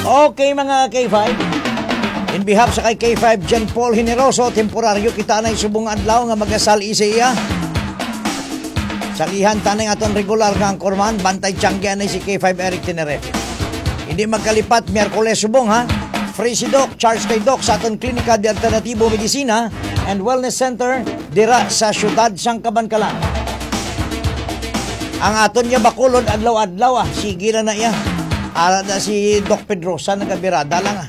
Okay mga K5, in behalf sa kay K5 Jan Paul Generoso, temporaryo kita na subong adlaw nga magasal isa salihan tanay aton regular nga angkorman, bantay tiyanggian na si K5 Eric Tenerife. Hindi magkalipat, Miyerkules subong ha, free si Doc, charge kay Doc sa aton Klinika de Alternatibo Medicina and Wellness Center dira sa syudad sang Kabankalan. Ang aton niya bakulod adlaw-adlaw sige na iya. Ara na si Doc Pedrosa nagabirada lang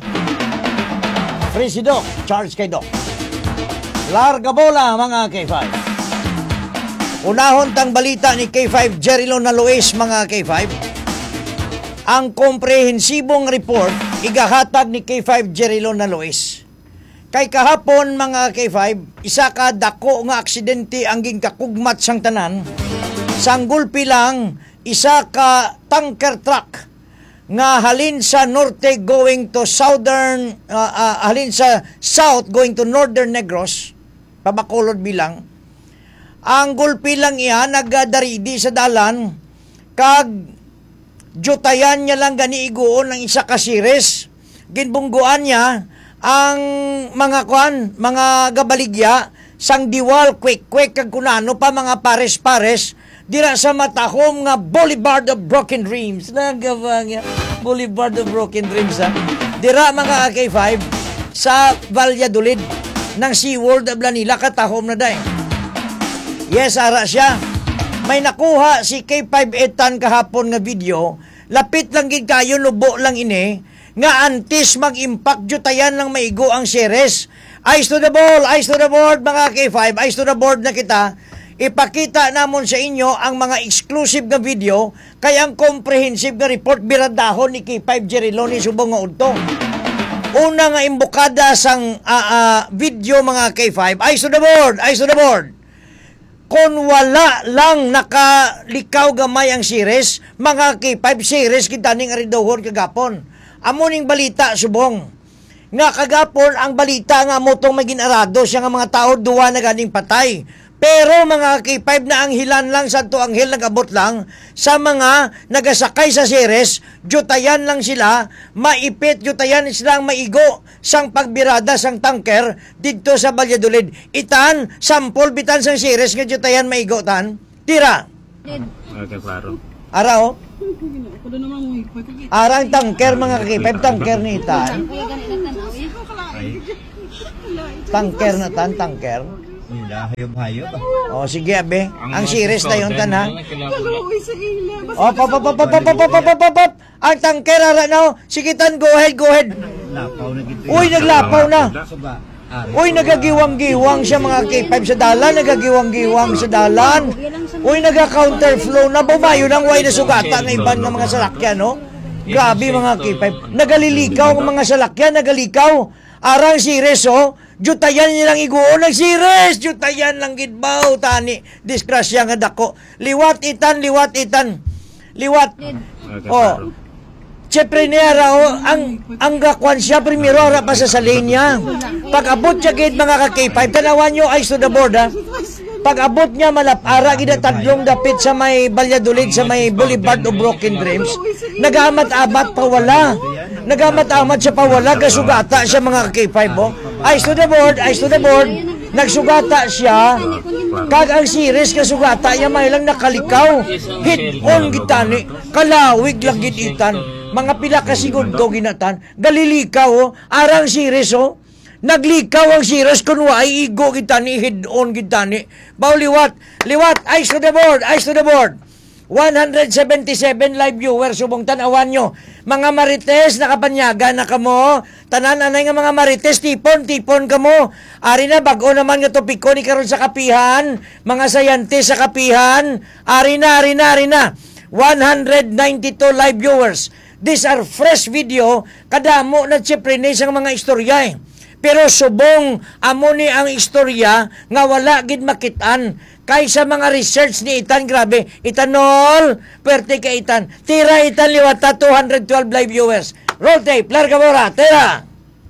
Free si Doc, charge kay Doc. Larga bola mga K5. Unahon tang balita ni K5 Jerilo na Luis mga K5. Ang komprehensibong report igahatag ni K5 Jerilo na Luis. Kay kahapon mga K5, isa ka dako nga aksidente ang gingkakugmat sang tanan. Sanggulpi lang isa ka tanker truck nga halin sa norte going to southern halin sa south going to northern Negros pabakulod bilang ang gulpi lang iya nagdaridi sa dalan kag jutayan niya lang gani iguon ng isa ka series ginbungguan niya ang mga gabaligya sang diwal quick kag kunano pa mga pares dira sa matahom nga Boulevard of Broken Dreams. Nagabang Boulevard of Broken Dreams dira mga K5 sa Valladolid ng SeaWorld of Lanila katahom na day. Yes, ara siya. May nakuha si K5 Etan kahapon nga video. Lapit lang gid kayo lubo lang ini nga antis mag-impact jutayan lang maigo ang series. Eyes to the ball, eyes to the board mga K5, eyes to the board na kita. Ipakita namon sa inyo ang mga exclusive na video kaya ang comprehensive na report biradahon ni K5 Jeriloni subong nga udto. Una nga imbokada sang video mga K5, eyes to the board, eyes to the board. Kung wala lang nakalikaw gamay ang series, mga K5 series kita ning aridohon kagapon. Amuning balita subong. Nga kagapon ang balita nga motong maging arado siya nga mga tao duwa na ganing patay. Pero mga K5 na ang hilan lang sa to anghel nagabot lang sa mga nagasakay sa series, jutayan lang sila, maipit, jutayan silang maigo sang pagbirada sang tanker dito sa Valladolid. Itan, sampol bitan sang series nga jutayan maigo tan. Tira. Okay, klaro. Ara Arang tanker mga K5, tanker ni Itan. Tanker na tan, tanker. Hayop-hayop. O sige abe, ang series na yun tan ha. O pop. Ang tangker ara na. Sige tan, go ahead. Lapaw na gito. Uy, naglapaw na. Suba. Uy, nagagiwang-giwang siya mga K5 sa dalan, nagagiwang-giwang sa dalan. Uy, naga-counterflow na bumayo ng way na sugata ng iban ng mga salakyan, no? Grabe mga K5. Nagalilikaw ang mga salakyan, nagalikaw. Arang series, oh. Jutayan nilang iguon ng series. Jutayan lang gidbaw, tani. Disgrasya nga dako. Liwat itan. Liwat. Oh. Siyempre niya ang gakwan siya primero ra pa sa linya. Pag abot siya gid mga ka-K5, tanawan nyo eyes to the board ha. Pag abot niya malapara gid tadlong dapit sa may Valladolid sa may Boulevard of Broken Dreams. Nagamat-amat pawala. Nagamat-amat siya pawala gasugata siya mga ka-K5 oh. Eyes to the board. Nagsugata siya. Kag ang series kasugata niya may lang nakalikaw. Hit on gitani. Kalawig lang giditan. Mga pila ka segundo ginatan. Galilikaw oh. Arang series oh. Naglikaw ang series kun waay igo gitani, hit on gitani. Baw liwat. Eyes to the board. 177 live viewers subong tanawan nyo. Mga marites nakapanyaga na kamo. Tanan anay nga mga marites tipon kamo. Ari na bag-o naman nga topiko ni karon sa kapihan. Mga sayante sa kapihan. Ari na. 192 live viewers. These are fresh video. Kadamo na siyempre na isang mga istorya Pero subong amo ni ang istorya nga wala gid makitaan. Kaysa mga research ni Itan, grabe. Itanol, pwerte ka Itan. Tira Itan liwata, 212 live viewers. Roll tape, larga mora, tira.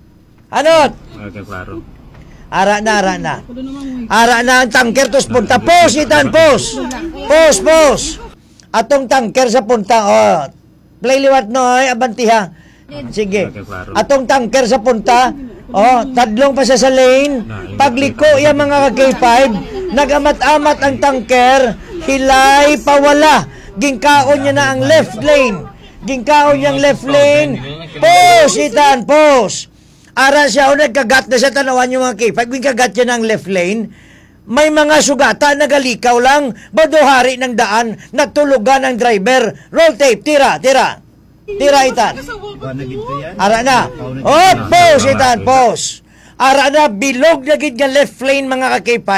Anot? Okay, klaro. Ara na. Ara na ang tanker, tos punta. Pos, Itan, pos. Atong tanker sa punta, oh. Play liwat no, abanti ha. Sige. Okay, klaro. Atong tanker sa punta, tadlong pa siya sa lane. Pagliko yung mga K5, nagamat-amat ang tanker, hilay pawala. Gingkaon niya na ang left lane. Gingkaon niya ang left lane. Pause, itan, pause. Ara siya, nagkagat na siya, tanawan yung mga K5. Gingkagat niya na ang left lane. May mga sugata, nagalikaw lang. Baduhari ng daan, natulugan ng driver. Roll tape, tira. Tira, itan. Iba na ginto yan. Ara na. Lapaw na Oh, ginto. pause, itan, pause. Ara na, bilog na gid nga left lane mga ka-K5.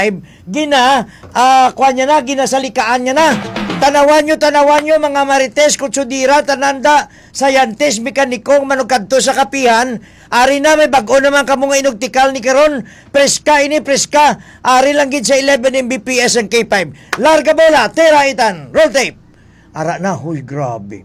Kuha niya na, ginasalikaan niya na. Tanawan nyo, mga marites, kutsudira, tananda, sayantes, mekanikong, manukadto sa kapihan. Ari na, may bago naman kamong inugtikal ni Karon. Preska. Ari lang gid sa 11 Mbps ang K5. Larga bola, tira itan, roll tape. Ara na, huy, grabe.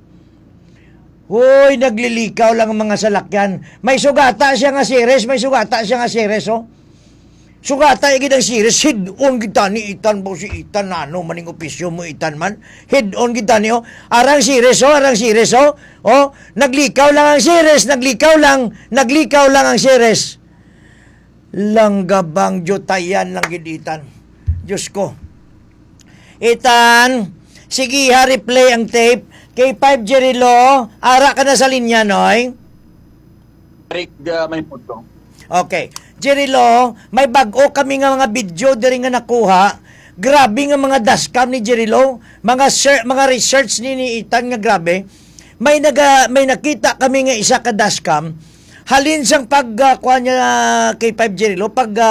Hoy, naglilikaw lang ang mga salakyan. May sugata siya nga series, oh. Sugata yung gitang series, head-on kita ni Itan po si Itan, maning opisyo mo Itan man. Head-on kita ni, oh. Arang series, oh. Oh, naglikaw lang ang series, naglikaw lang ang series. Langgabang jotayan lang giditan. Diyos ko. Itan, sige ha, replay ang tape. K5 Jerilo, ara ka na sa linya, Noy? Rick, may puto. Okay. Jerilo, may bago kami nga mga video diri nga nakuha. Grabe nga mga dashcam ni Jerilo, mga research ni Itan nga grabe. May nakita kami nga isa ka dashcam. Halin sang pagkuha niya kay 5 Jerilo,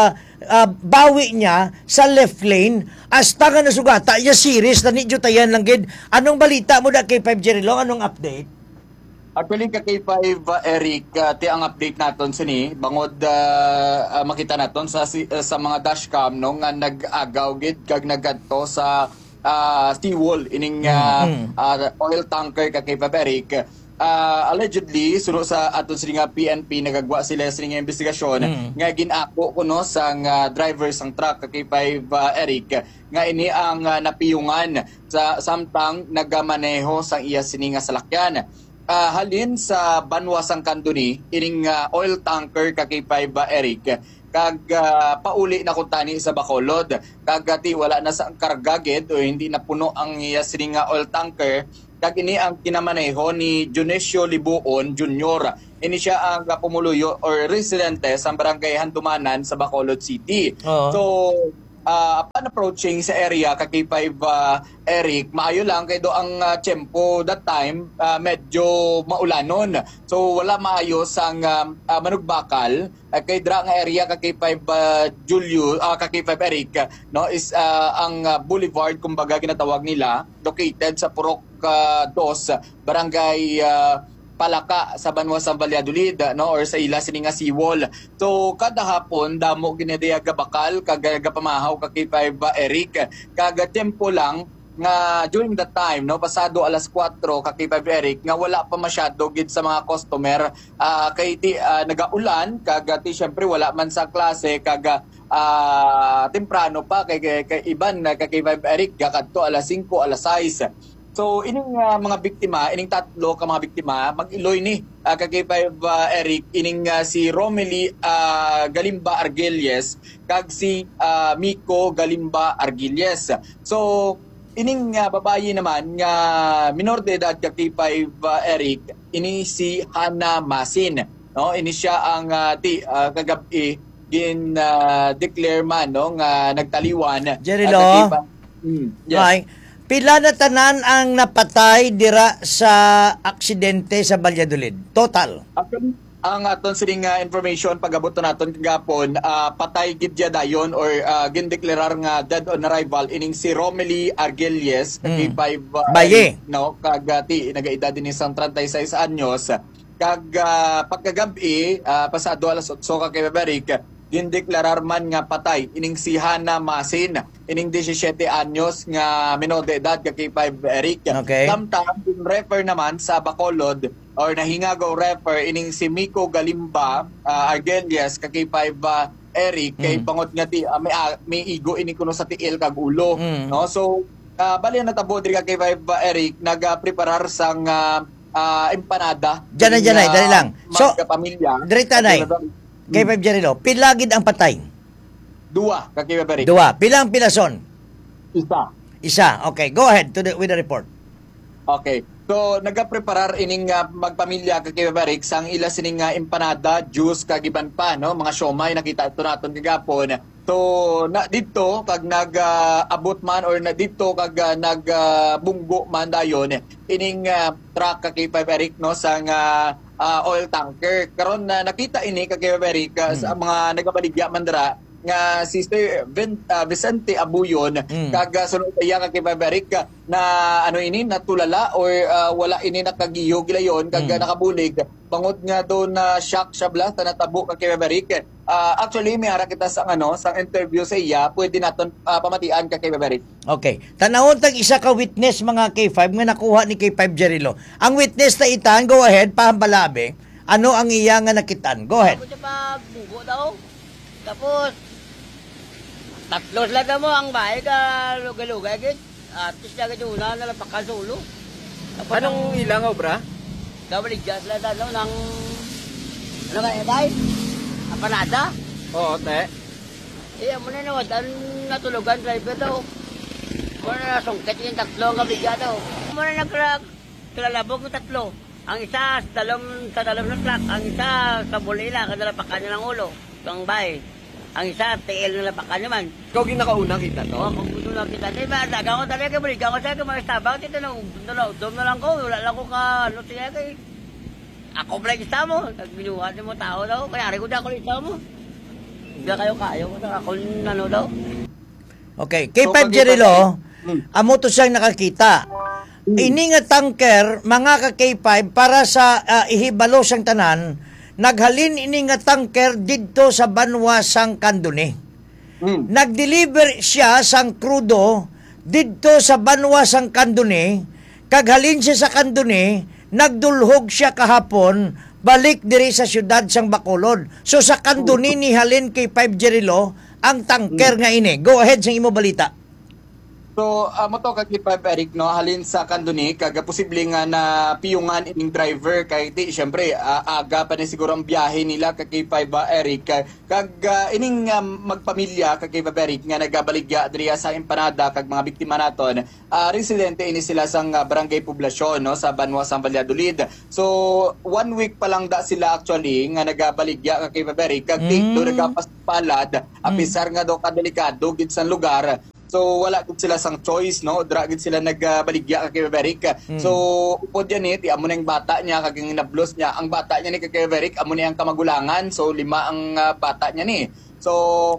bawi niya sa left lane, hasta nga nasugata, ya series na ni Jutayan lang gid. Anong balita mo da kay 5 Jerilo? Anong update? Actually, ka K5, Eric, ti ang update naton sini, bangod makita naton sa mga dashcam no, nga nag-agaw gid kag nagadto sa seawall ining oil tanker ka K5, Eric. Allegedly suno sa aton sini nga PNP nagagwa sila sa nga investigasyon nga ginako kuno sang driver sang truck kay 5 Eric nga ini ang napiyungan sa samtang nagamaneho sang iya sini nga salakyan. Halin sa banwa sang kanduni ining oil tanker kay 5 Eric kag pauli na kuntani sa Bacolod kag ti wala na sa kargaged o hindi na puno ang iya sini nga oil tanker. Kag ini ang kinamaneho ni Dionisio Libuon Jr. Ini siya ang pumuluyo or residente sa barangay Handumanan sa Bacolod City. So, upon approaching sa area kay 5 Eric, maayo lang kay do ang tiyempo that time medyo maulanon. So wala maayos ang manugbakal kay dra nga area kay 5 Julio kay 5 Eric no is ang boulevard kumbaga ginatawag nila located sa Purok 2 barangay Palaka sa Banwa sa Valladolid no or sa ila sini nga seawall. So kada hapon damo ginadaya bakal kag pamahaw kay 5 Eric kag tempo lang nga during that time no pasado alas 4 kay 5 Eric nga wala pa masyado gid sa mga customer kay nagaulan kag syempre wala man sa klase kag temprano pa kay iban kay 5 Eric kadto alas 5 alas 6. So ining mga biktima, ining tatlo ka mga biktima, mag-iloy ni kay 5 Eric, ining si Romely Galimba Argelles kag si Miko Galimba Argelles. So ining babayi naman nga minor de edad kay 5 Eric, ini si Hana Masin. No, ini siya ang kagabi declare man no nga nagtaliwan. Jerilo. Yes. Ay, pila na tanan ang napatay dira sa aksidente sa Valladolid? Total. Actually, ang aton sining information pag-abot naton kagapon, patay gid dayon or gindeklarar nga dead on arrival ining si Romely Argelles kay 5 Baye. no kagati nagaedad din isang 36 anyos kag pagkagabi pasado alas 8 kay Beberic gindeklarar man nga patay ining si Hana Masin ining 17 anyos nga menor de edad kay 5 Eric. Okay. Samtang refer naman sa Bacolod or nahingagaw refer ining si Miko Galimba Argelles kay 5 Eric kay bangod nga ti may igo ini kuno sa tiil kag ulo no. So bali natabo diri kay 5 Eric nagapreparar sang empanada. Janay, dali lang. So, pamilya. Direta nay, K5 Jerilo, pilagid ang patay. Dua, kakibabarik. Dua. Pilang pilason? Isa. Isa. Okay, go ahead with the report. Okay. So, nagapreparar ining magpamilya kakibabarik sang ila sining empanada, juice, kagiban pa, no? Mga siomay, nakita ito natin kagapon. So, na dito, kag nag-abot man or na dito, kag nagbunggo man dayon, ining truck kakibabarik, no? Sang oil tanker. Karon na nakita ini kakibabarik sa mga nagabaligya man dira, nga si Sir Vicente Abuyon kag sunod iya kag kibabarik na ano ini natulala or wala ini nakagiyo gilayon kag nakabulig bangod nga do na shock siya blast na natabo kag kibabarik. Actually may ara kita sa sa interview sa iya, pwede naton pamatian kag kibabarik. Okay. Tanawon tag isa ka witness mga K5 nga nakuha ni K5 Jerilo. Ang witness na itan, go ahead, pahambalabe. Ano ang iya nga nakitan? Go ahead. Ako siya pagbugo daw. Tapos, tatlo sila mo ang bahay ka lugay-lugay agad. At sila agad yung una nalapakan sa ulo. Tapos Anong ilang obra? kabaligyan sila daw ng ano ka ebay? Apanada. Oo, te. Mo na nawad, ang natulugan driver daw. Mo na nasungkit yung tatlo ang kabaligyan daw. Mo na naglalabog ng tatlo. Ang isa sa dalawang ng truck, ang isa sa bulila, kadalapakan niya ng ulo. Ang bahay. Ang isa, TL na lapakan naman. Ikaw ginakaunang kita to? Oo, kung gusto lang kita. Diba, daga ko talaga, balikan ko sa'yo, mga stabang, ito na, dom na lang ko, wala lang ko ka, ano siya kay. Ako pala kita mo, nagbinuhat mo tao daw, kaya rin ko na ako kita mo. Hindi kayo kayo, ako ano daw. Okay, K5 Jerilo, amo to siyang nakakita. Ini nga tanker, mga ka K5, para sa ihibalo siyang tanan, naghalin ini nga tanker didto sa Banwa sang Kanduni. Nagdeliver siya sang krudo didto sa Banwa sang Kanduni, kaghalin siya sa Kanduni, nagdulhog siya kahapon balik diri sa syudad sang Bacolod. So sa Kanduni ni halin kay 5 Jerilo ang tanker nga ini. Go ahead sa imo balita. So, mo to kag K5 Eric, no, halin sa Kanduni, kag posible nga na piyungan ining driver, kay di, syempre, aga pa ni siguro ang biyahe nila kag K5 Eric, kag ining magpamilya kag K5 Eric, nga nagabaligya diriya sa empanada, kag mga biktima naton, residente ini sila sang barangay poblasyon, no, sa Banwa, sa Valladolid. So, 1 week pa lang da sila actually, nga nagabaligya kag K5 Eric, kag do nagapaspalad, apisar nga do kadelikado, gid sa lugar. So wala gid sila sang choice, no, dra gid sila nagbaligya kay Beberic. So upod yan ti amo na yung bata niya kag nablos niya, ang bata niya ni kay Beberic amo ni ang kamagulangan, so 5 ang bata niya ni. So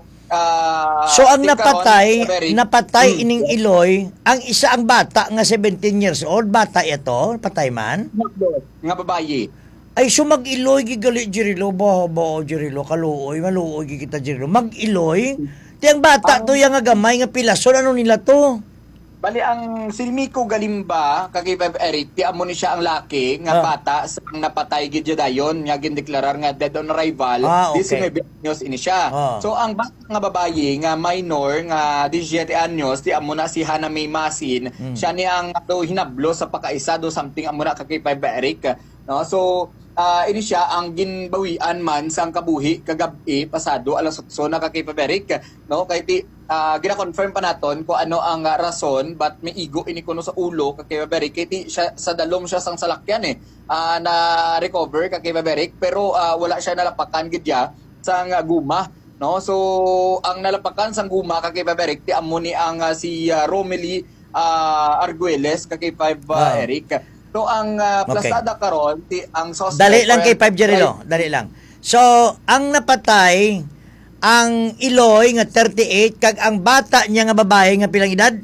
ang napatay ining Iloy, ang isa ang bata nga 17 years old, bata ito, patay man nga babayi. Ay so mag-Iloy gigali Jerilo, ba Jerilo, kaluoy maluoy kita Jerilo, mag-Iloy. Tiyang bata to yung nga gamay nga pilason, ano nila to? Bali ang si Miko Galimba kag Eric, ti amo ni siya ang laki nga bata sa napatay gid dayon nga gindeklarar nga dead on arrival. Okay. 19 anyos ini siya. So ang bata nga babayi nga minor nga 17 anyos, ti amo na si Hana May Masin. Siya ni ang hinablo sa pakaisa do something amo na kag Eric, no? So ini siya ang ginbawian man sang kabuhi kagabi pasado alas 8 na kay Eric, no, kay ti gina-confirm pa naton kung ano ang rason but may igo ini kuno sa ulo kay Eric, kay ti siya, sa dalom siya sang salakyan na recover kay Eric, pero wala siya nalapakan gidya sang guma, no. So ang nalapakan sang guma kay Eric ti amo ni ang si Romely Arguelles kay Eric. So ang plasada karon ang suspect, dali lang kay 5 Jerilo, dali lang. So ang napatay ang Iloy nga 38 kag ang bata niya nga babae nga pilang edad?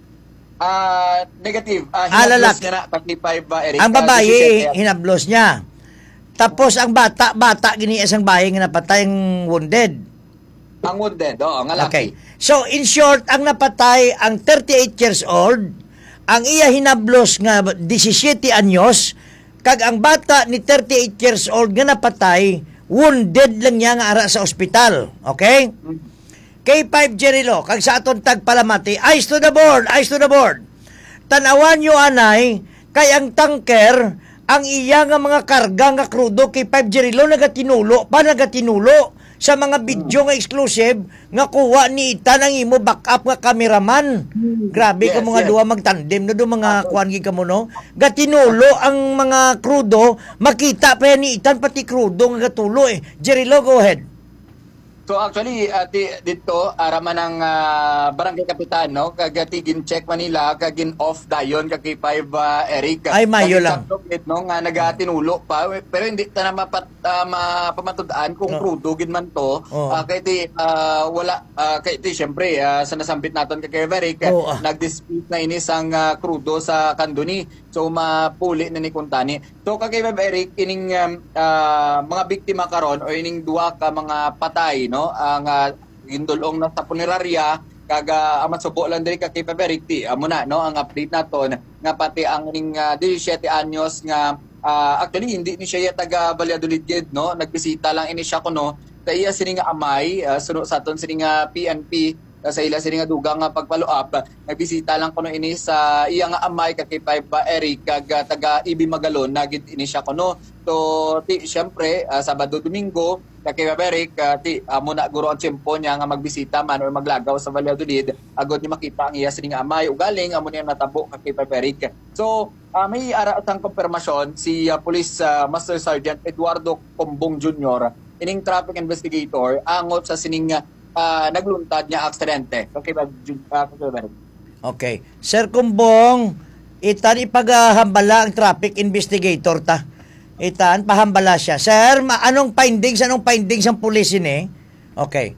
Negative. Lalaki. Niya na 35 Eric. Ang babae hinablos niya. Tapos ang bata gini isang babae nga napatay ang wounded. Ang wounded, nga laki. Okay. So in short, ang napatay ang 38 years old, ang iya hinablos nga 17 anyos, kag ang bata ni 38 years old nga napatay, wounded lang niya nga ara sa ospital. Okay? K5 Jerilo, kag sa aton tagpalamati, eyes to the board, eyes to the board. Tanawan nyo anay, kay ang tanker, ang iya nga mga karga nga krudo kay 5 Jerilo nagatinulo sa mga video nga exclusive nga kuha ni Itan ang imo backup nga cameraman. Grabe ka Yes, mga yes. duwa magtandem no do mga kuan gi kamo no. Gatinulo ang mga krudo, makita pa yan ni Itan pati krudo nga gatulo eh. Jerilo, go ahead. So actually dito araman ng barangay kapitan no kagati gin-check Manila kagin off dayon kay 5 Eric. Ay, mayo lang. No nga nagatinulo pa pero hindi ta na mapamatud-an kung krudo gid man to. Oh. Kay wala kay syempre sa nasambit naton kay Eric Oh, nag-dispute na inis ang krudo sa Kanduni. So mapuli na ni Kuntani. So kay Eric ining mga biktima karon o ining duha ka mga patay no ang gindulong na sa punerarya kaga amat subo lang diri ka kay Pabericti amo na no ang update naton nga pati ang ning 17 anyos nga actually hindi ni siya taga Valladolid gid no nagbisita lang ini siya kuno sa iya sini nga amay suno sa aton sini nga PNP sa ila sini nga dugang nga pagfollow up nagbisita lang kuno ini sa iya nga amay kay 5 Eric kag taga Ibi Magalon nagid ini siya kuno so syempre Sabado Domingo kay Eric amo na guro ang tiyempo niya nga magbisita man or maglagaw sa Valladolid agod ni makita ang iya sini nga amay ugaling amo niya natabo kay Eric so may ara sang konfirmasyon si Police Master Sergeant Eduardo Combong Jr. ining traffic investigator angot sa sining nagluntad niya aksidente. Okay ba? Okay. Sir Kumbong, Itan ipaghambala ang traffic investigator ta. Itan, pahambala siya. Sir, anong findings ang pulis ini? Okay.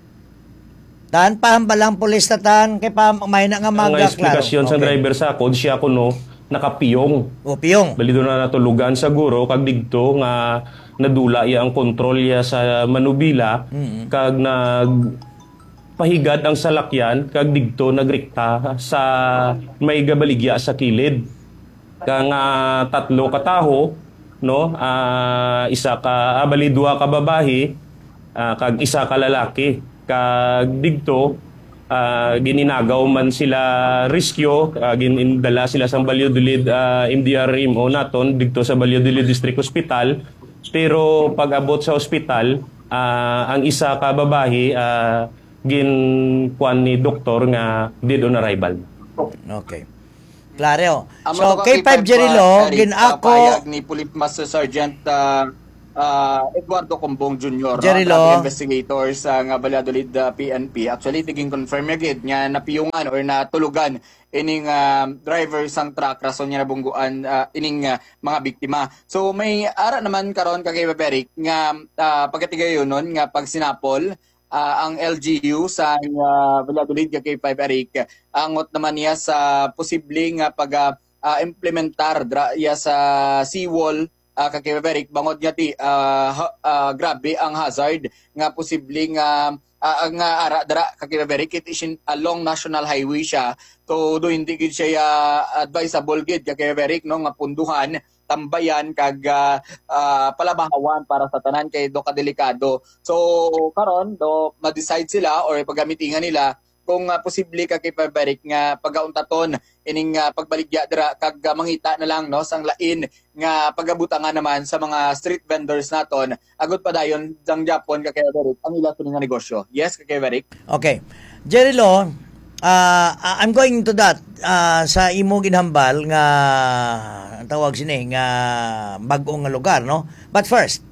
Tan, pahambala ang pulis ta tan. Kaya may na nga Ang magklaro. eksplikasyon sa driver sa kod siya kuno nakapiyong. O, piyong. Bali doon na natulugan sa guro kag digto nga nadula iya ang kontrol ya sa manubila kag pahigad ang salakyan kag digto nagrikta sa may gabaligya sa kilid kang tatlo ka taho no isa ka bali duha ka babae kag isa ka lalaki kag digto gininagaw man sila riskyo ginindala sila sa Valladolid MDRMO naton digto sa Valladolid District Hospital pero pag-abot sa ospital ang isa ka babae ginkuan ni doktor nga dead on arrival. Okay. Klaro. Amo So, to kay 5 Jerilo, ginako payag ni Police Master Sergeant Eduardo Combong Jr. Jerilo. Traffic investigator sa nga Valladolid PNP. Actually, tiging confirm agad nga napiyungan or natulugan ining driver sang truck rason niya nabungguan ining mga biktima. So may ara naman karon kay Eric nga pagkatigayon nun nga pag sinapol ang LGU sa Valladolid kay 5 Eric angot naman niya sa posibleng pag implementar iya sa seawall kay Eric bangod niya ti grabe ang hazard nga posibleng nga ara dara kay Eric it is along national highway siya so do hindi gid siya advisable gid kay Eric no nga punduhan tambayan kag palabahawan para sa tanan kay do kadelikado so karon do ma-decide sila or pagamitingan nila kung posible ka kay Eric nga pagauntaton ining pagbaligya dira kag mangita na lang no sang lain nga pagabutangan naman sa mga street vendors naton agot pa dayon jang Japon kay Eric ang ila nga negosyo. Yes kay Eric. Okay. Jerilo, I'm going to that sa imo ginhambal nga ang tawag sini nga bag-o nga lugar no. But first,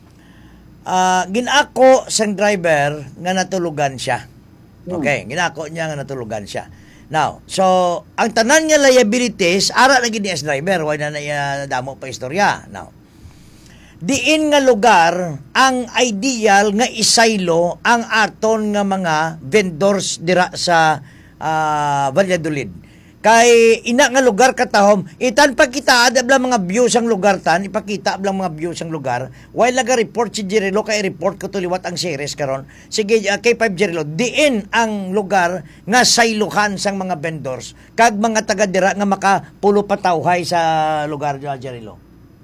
ginako sang driver nga natulugan siya. Okay, ginako niya nga natulugan siya. Now, so ang tanan nga liabilities ara lagi ni as driver, why na damo pa istorya. Now, diin nga lugar ang ideal nga isaylo ang aton nga mga vendors dira sa Valladolid. Kay ina nga lugar katahom, itan pagkita adabla mga views ang lugar tan, ipakita ablang mga views ang lugar. While naga-report si Jerilo kay report ko tuliwat ang series karon. Sige kay 5 Jerilo, diin ang lugar nga sayluhan sang mga vendors kag mga taga dira nga makapulo patawhay sa lugar Jerilo.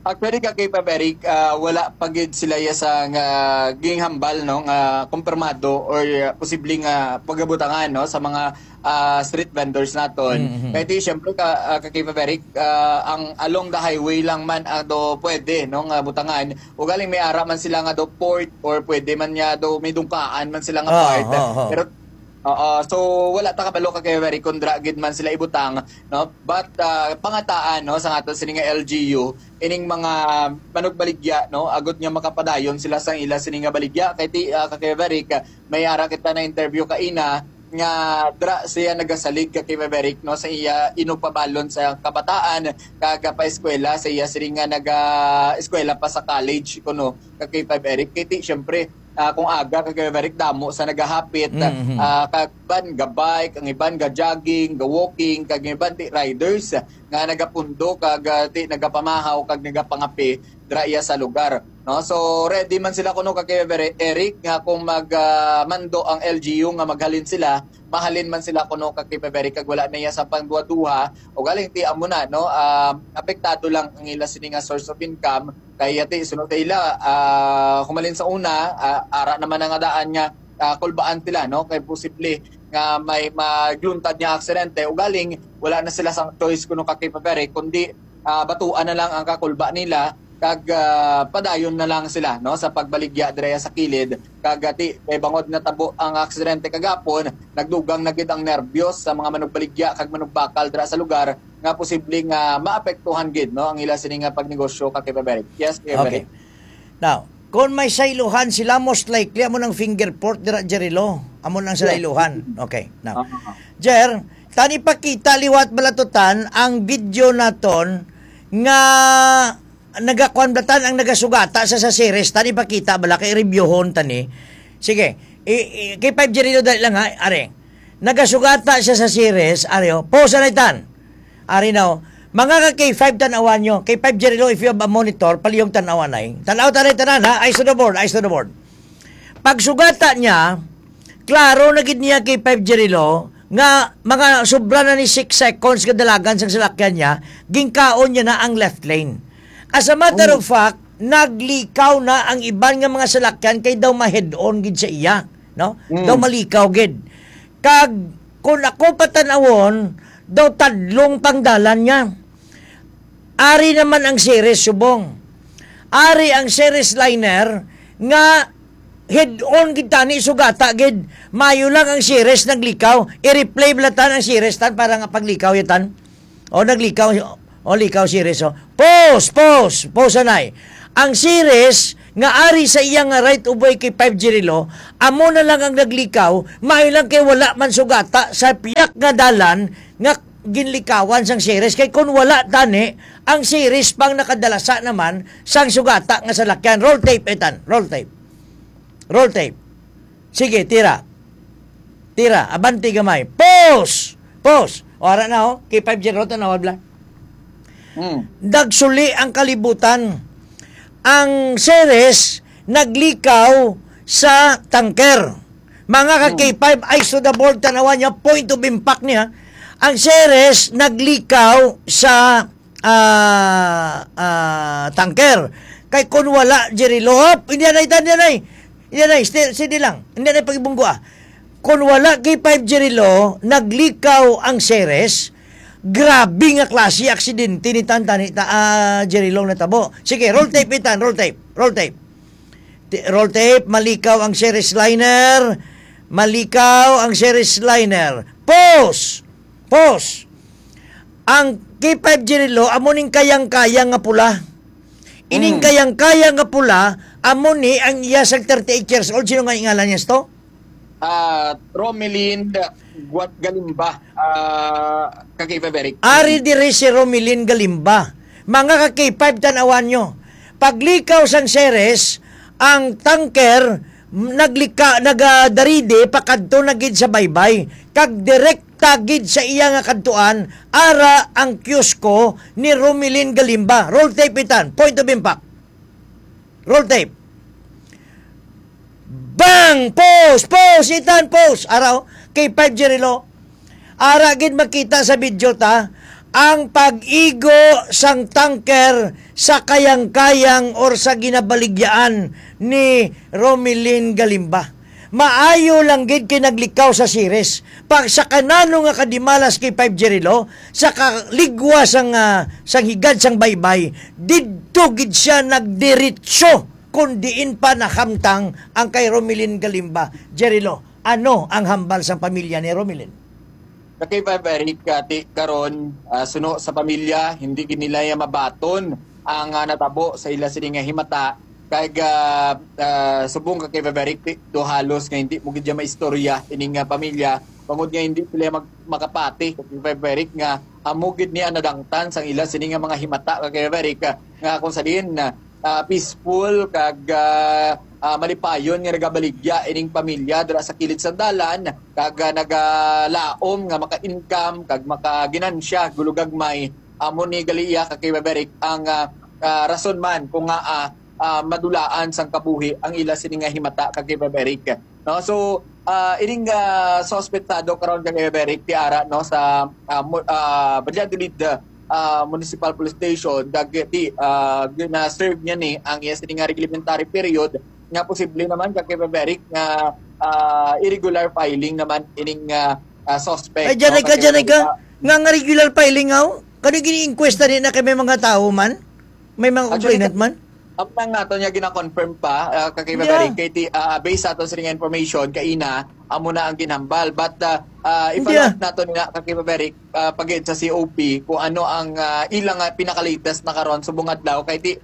Actually ka kay Eric, wala pagid sila ya sa ging hambal no nga kumpirmado or posibleng pagabutangan no sa mga street vendors naton. Kaya di syempre ka kay Eric, ang along the highway lang man do pwede no nga butangan. O galing may ara man sila nga do port or pwede man nya do may dungkaan man sila nga part. Pero so wala ta kabalo ka kay very kundra gid man sila ibutang no, but pangataan no sa aton sini nga LGU ining mga manugbaligya no agot nya makapadayon sila sang ila sini nga baligya kay ti kay very may ara kita na interview kaina nga dra siya nagasalig ka kay Maverick no sa iya inupabalon sa kabataan kaga pa eskwela sa iya sini nga naga eskwela pa sa college kuno kay Maverick kay ti syempre kung aga kay Maverick damo sa nagahapit kagban ga bike ang iban ga jogging ga walking kag iban ti riders nga nagapundo kag ti nagapamahaw kag nagapangapi dra iya sa lugar no. So ready man sila kuno kay Eric nga kung mando ang LGU nga maghalin sila mahalin man sila kuno kay Eric kag wala na iya sa pangduwa-duha o galing ti amo na no, apektado lang ang ila sini nga source of income kaya ti sunod ila humalin sa una ara naman nga daan nga kulbaan tila no kay posible nga may magluntad niya aksidente o galing wala na sila sa choice kuno kay Eric kundi batuan na lang ang kakulba nila kag padayon na lang sila no sa pagbaligya direya sa kilid kag ti kay bangod na tabo ang aksidente kagapon nagdugang na gid ang nerbiyos sa mga manugbaligya kag manugbakal dira sa lugar nga posibleng maapektuhan gid no ang ila sini nga pagnegosyo kag Eric. Yes, Okay. Now, kung may sailuhan sila, most likely amo ng fingerport dira Jerilo. Amo nang sailuhan. Okay. Now, Jer, tani pakita liwat balatutan ang video naton nga nagakuan blatan ang nagasugata sa series tani pakita bala kay reviewhon tani. Sige. Kay 5 Jerilo dali lang ha, are. Nagasugata siya sa series, are pause na itan. Are now, mga ka K5 tanawan nyo. K5 Jerilo, if you have a monitor, paliyong tanawan ay. Tanaw tanan ha, eyes to the board, eyes to the board. Pag sugata niya, klaro na gid niya K5 Jerilo, nga mga sobra na ni 6 seconds kadalagan sa salakyan niya, gingkaon niya na ang left lane. As a matter of fact, naglikaw na ang iban nga mga salakyan kay daw ma-head-on gid sa iya. No? Daw malikaw gid. Kag, kung ako patanawon, daw tadlong pangdalan niya. Ari naman ang series subong. Ari ang series liner nga head-on gid tani sugata gid. Mayo lang ang series naglikaw. I-replay blatan ang series tan para nga paglikaw yatan. O naglikaw o likaw series o. Pause anay. Ang series nga ari sa iyang right uboy kay 5 Jerilo, amo na lang ang naglikaw, mayo lang kay wala man sugata sa piyak nga dalan nga ginlikawan sang series kay kun wala tani ang series pang nakadalasa naman sang sugata nga salakyan. Roll tape etan, roll tape. Sige, tira abanti gamay. Pause o ara na ho kay 5 Jerilo tanawad bla. Dagsuli ang kalibutan. Ang series naglikaw sa tanker. Mga ka-K5 eyes to the board tanawan niya, point of impact niya. Ang series naglikaw sa tanker. Kay kun wala Jerilo, hindi na steady lang. Hindi na pagibunggo Kun wala K5 Jerilo, naglikaw ang series. Grabe nga klase aksidente ni tantani Jerilo na tabo. Sige, roll tape itan, roll tape, malikaw ang series liner. Pause. Ang K5 Jerilo amo ning kayang-kayang nga pula. Ining kayang-kayang nga pula amo ni ang iya sa 38 years old. Sino nga ingalan niya ito? Romelin Galimba, kay Eric. Ari dire si Romelin Galimba. Mga ka-K5 tanawan nyo. Paglikaw sang series, ang tanker nagadaride pakadto na gid sa baybay. Kag direkta gid sa iya nga kadtuan ara ang kiosko ni Romelin Galimba. Roll tape itan. Point of impact. Roll tape. Bang! Pause! Itan, pause! Araw, kay 5 Jerilo. Ara gid makita sa video ta, ang pag-igo sang tanker sa kayang-kayang or sa ginabaligyaan ni Romilin Galimba. Maayo lang gid kay naglikaw sa series. Pag sa kanano nga kadimalas kay 5 Jerilo, sa kaligwa sang higad sang baybay, didto gid siya nagdiretso kung diin pa nakamtang ang kay Romilin Galimba. Jerilo, ano ang hambal sa pamilya ni Romilin? Kay Eric, karon suno sa pamilya, hindi nila mabaton ang natabo sa ila sini nga himata. Kay subong kay Eric, do halos nga hindi mo gid maistorya ining pamilya. Bangod nga hindi sila makapati kay Eric nga amo gid ni anadangtan sang ila sini nga mga himata kay Eric nga kung sadin na peaceful kag malipayon nga nagabaligya ining pamilya dira sa kilid sa dalan kag nagalaom nga maka-income kag makaginansya gulugagmay amo ni Galiya kag Beberic ang rason man kung nga madulaan sang kabuhi ang ila sini nga himata kag Beberic, no? So ining suspectado karon kag Beberic tiara, no, sa Valladolid Municipal Police Station dagiti na-serve niya ni ang yes nga reglementary period nga posible naman kay Beberic nga irregular filing naman ining suspect. Ay, dyan nga regular filing aw? Kani gini-inquesta din na kay may mga tao man? May mga complainant man? Ang nato niya gina-confirm pa kay Beberic kay based sa ato sa nga information kaina amo na ang ginhambal, but ipalat nato nga kay Beberic pagid sa COP kung ano ang ilang pinaka-latest na karon subong adlaw kay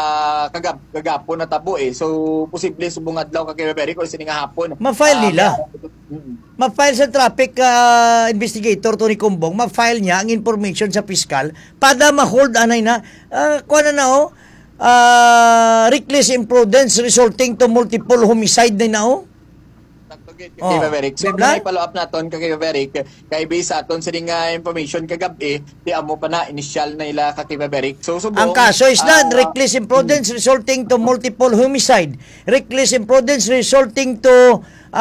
kagapon na tabo so posible subong adlaw kay Beberic o sini nga hapon ma-file nila. Ma-file sa traffic investigator Tony Kumbong, ma-file niya ang information sa piskal para ma-hold anay na kuha na reckless imprudence resulting to multiple homicide na kay Beberic. So, follow up naton kay Beberic kay base sa aton sa nga information kagabi di amo pa na initial na ila kay Beberic. So subong ang kaso is na reckless imprudence resulting to multiple homicide, reckless imprudence resulting to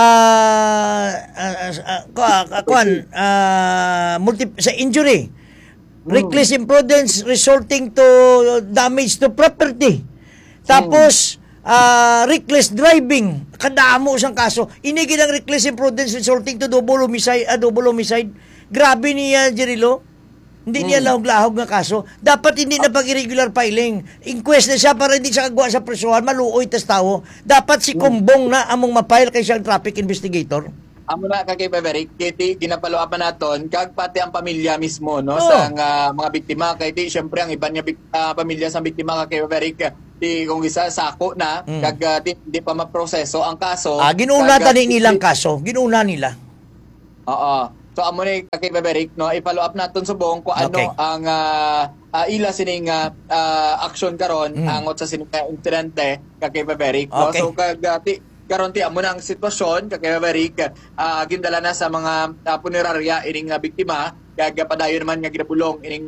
sa injury, reckless imprudence resulting to damage to property, tapos reckless driving, kadamo sang kaso. Inigid ang reckless imprudence resulting to double homicide. Grabe niya, Jerilo. Hindi niya lahog-lahog nga kaso. Dapat hindi na pag-irregular filing. Inquest na siya para hindi siya kagwa sa presuhan, maluoy tas tao. Dapat si Kumbong na among ma-file kay siyang traffic investigator. Amo na kay Beberic, kiti ginapalo-up naton kag pati ang pamilya mismo, no, sa mga biktima kay di syempre ang iban nga pamilya sa biktima kay Beberic di kung isa sako na kag di pa maproseso ang kaso. Ginuuna tani nilang kaso, ginuuna nila. Oo. So amo ni kay Beberic, no, i-follow up naton subong kung ano ang ila sining action karon angot sa sining insidente kay Beberic, no. So kag karon ti amo na ang sitwasyon kay Beberic gindala na sa mga punerarya ining biktima kag padayon naman nga ginabulong ining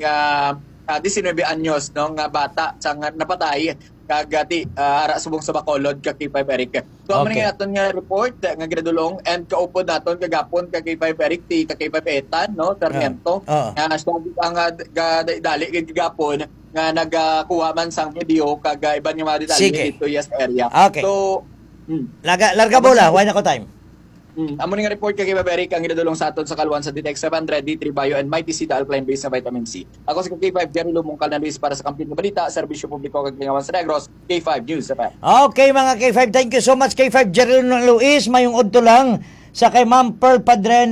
19 anyos, no, nga bata sang napatay kag ara subong sa Bacolod kay Beberic. So amo nga aton nga report nga ginadulong and kaupod naton kagapon kay Beberic ti kay Etan, no, Sarmiento nga ang dali kagapon nga nagkuha man sang video kag iban nga mga detalye dito yes area. So larga bola, why na ko time? Amo nga report kay Beberic ang ginadulong sa aton sa kalwan sa DTX 700 D3 Bio and Mighty C Alkaline Base sa Vitamin C. Ako si K5 Jerry Lumungkal na Luis para sa Kampiyon ng Balita, Serbisyo Publiko kag Lingawan sa Negros, K5 News. Okay mga K5, thank you so much K5 Jerry Luis. Mayong udto lang sa kay Ma'am Pearl Padren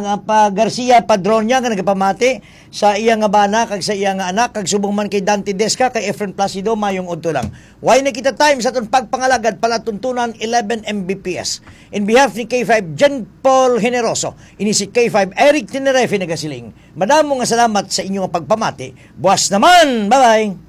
Garcia Padronia nga nagapamati sa iyang nga bana kag sa iyang nga anak kag subong man kay Dante Desca kay Efren Placido mayong udto lang. Why na kita time sa aton pagpangalagad palatuntunan 11 Mbps. In behalf ni K5 Jan Paul Generoso, ini si K5 Eric Tenerefe nagasiling. Madamo nga salamat sa inyong pagpamati. Buwas naman. Bye-bye.